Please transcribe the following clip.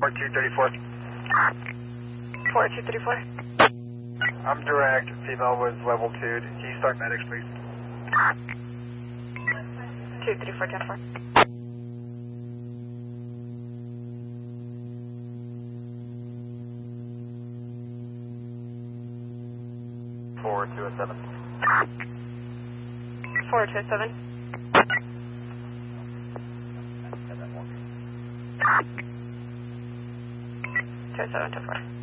4234. 4234. I'm direct. Female was level 2. Can you start medics, please? 234 4207. 4207. 2724.